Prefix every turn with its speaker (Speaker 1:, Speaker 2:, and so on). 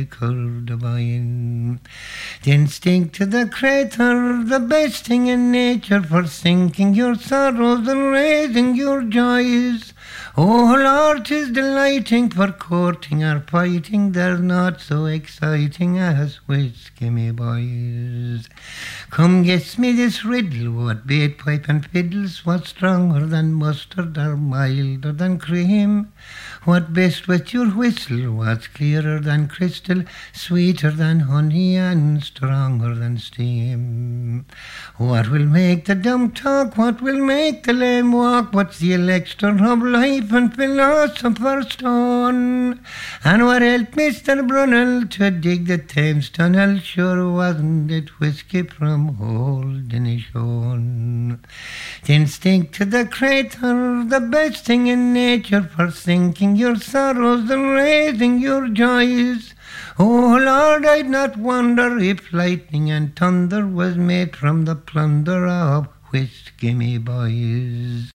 Speaker 1: liquor divine. The instinct to the creator, the best thing in nature, for sinking your sorrows and raising your joys. Oh Lord, 'tis delighting, for courting or fighting, they're not so exciting as whiskey, me boys. Come guess me this riddle, what bait, pipe and fiddles, what's stronger than mustard or milder than cream? What best with your whistle, what's clearer than crystal, sweeter than honey and stronger than steam? What will make the dumb talk, what will make the lame walk, what's the elixir of life and philosopher's stone? And what helped Mr. Brunel to dig the Thames Tunnel, sure wasn't it whiskey from old Inishowen? The instinct to the creator, the best thing in nature, for sinking your sorrows and raising your joys. Oh Lord, I'd not wonder if lightning and thunder was made from the plunder of whiskey, me boys.